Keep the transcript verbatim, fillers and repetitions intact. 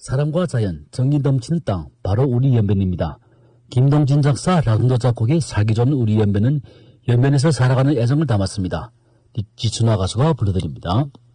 사람과 자연, 정이 넘치는 땅, 바로 우리 연변입니다. 김동진 작사, 라운더 작곡의 살기 좋은 우리 연변은 연변에서 살아가는 애정을 담았습니다. 지춘화 가수가 불러드립니다.